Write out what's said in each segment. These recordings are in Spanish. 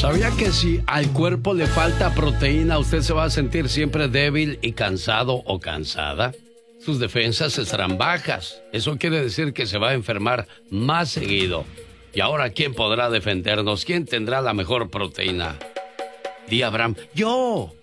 ¿Sabía que si al cuerpo le falta proteína, usted se va a sentir siempre débil y cansado o cansada? Sus defensas estarán bajas. Eso quiere decir que se va a enfermar más seguido. Y ahora, ¿quién podrá defendernos? ¿Quién tendrá la mejor proteína? Di, Abraham. ¡Yo!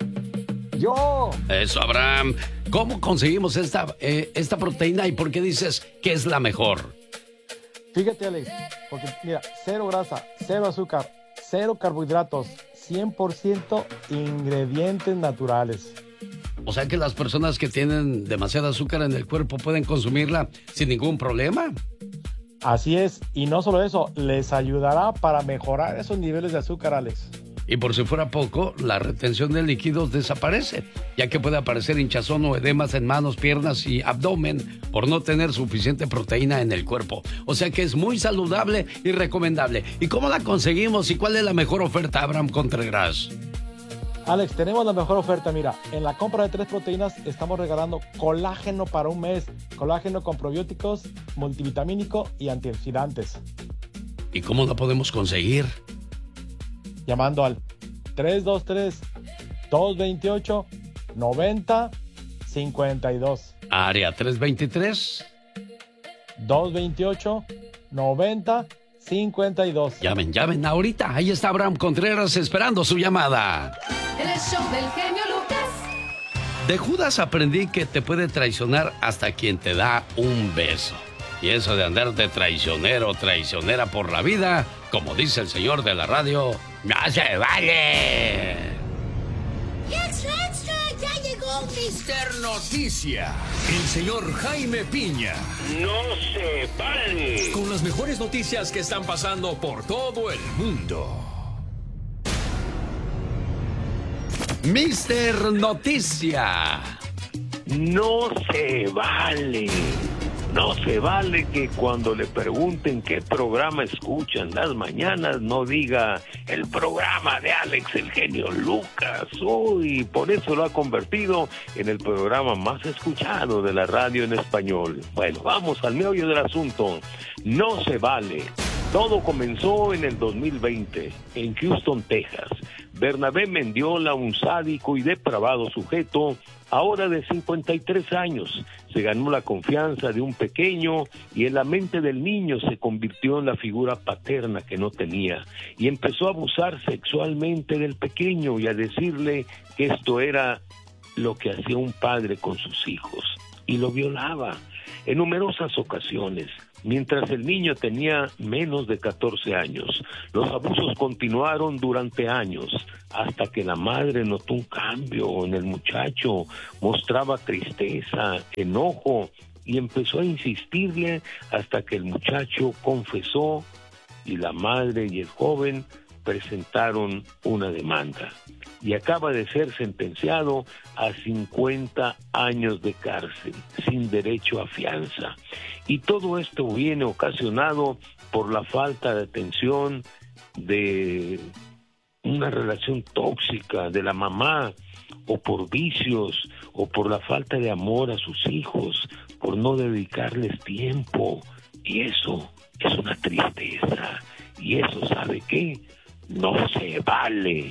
Eso, Abraham. ¿Cómo conseguimos esta proteína y por qué dices que es la mejor? Fíjate, Alex, porque mira, cero grasa, cero azúcar, cero carbohidratos, 100% ingredientes naturales. O sea que las personas que tienen demasiado azúcar en el cuerpo pueden consumirla sin ningún problema. Así es, y no solo eso, les ayudará para mejorar esos niveles de azúcar, Alex. Y por si fuera poco, la retención de líquidos desaparece, ya que puede aparecer hinchazón o edemas en manos, piernas y abdomen por no tener suficiente proteína en el cuerpo. O sea que es muy saludable y recomendable. ¿Y cómo la conseguimos y cuál es la mejor oferta, Abraham Contreras? Alex, tenemos la mejor oferta. Mira, en la compra de 3 proteínas estamos regalando colágeno para un mes. Colágeno con probióticos, multivitamínico y antioxidantes. ¿Y cómo la podemos conseguir? Llamando al 323-228-9052. Área 323. 228-9052. Llamen ahorita. Ahí está Abraham Contreras esperando su llamada. El show del genio Lucas. De Judas aprendí que te puede traicionar hasta quien te da un beso. Y eso de andar de traicionero o traicionera por la vida, como dice el señor de la radio, ¡no se vale! ¡Extra, extra! ¡Ya llegó Mister Noticia! El señor Jaime Piña. ¡No se vale! Con las mejores noticias que están pasando por todo el mundo. Mister Noticia. No se vale. No se vale que cuando le pregunten qué programa escuchan las mañanas no diga el programa de Alex el genio Lucas. Uy, por eso lo ha convertido en el programa más escuchado de la radio en español. Bueno, vamos al meollo del asunto. No se vale. Todo comenzó en el 2020, en Houston, Texas. Bernabé Mendiola, un sádico y depravado sujeto, ahora de 53 años, se ganó la confianza de un pequeño y en la mente del niño se convirtió en la figura paterna que no tenía y empezó a abusar sexualmente del pequeño y a decirle que esto era lo que hacía un padre con sus hijos y lo violaba en numerosas ocasiones. Mientras el niño tenía menos de 14 años, los abusos continuaron durante años, hasta que la madre notó un cambio en el muchacho, mostraba tristeza, enojo, y empezó a insistirle hasta que el muchacho confesó y la madre y el joven presentaron una demanda. Y acaba de ser sentenciado a 50 años de cárcel, sin derecho a fianza. Y todo esto viene ocasionado por la falta de atención de una relación tóxica de la mamá, o por vicios, o por la falta de amor a sus hijos, por no dedicarles tiempo. Y eso es una tristeza. Y eso, ¿sabe qué? No se vale.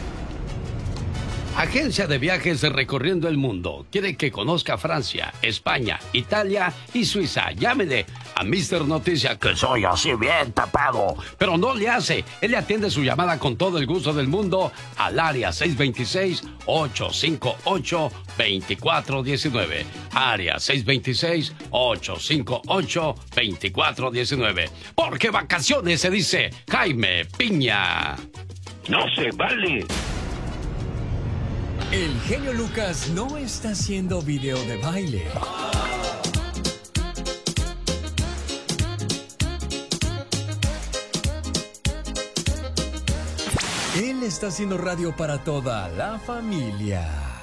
Agencia de viajes recorriendo el mundo. Quiere que conozca Francia, España, Italia y Suiza. Llámele a Mister Noticia, que soy así bien tapado. Pero no le hace. Él le atiende su llamada con todo el gusto del mundo al área 626-858-2419. Área 626-858-2419. Porque vacaciones se dice Jaime Piña. No se vale. El genio Lucas no está haciendo video de baile. Él está haciendo radio para toda la familia.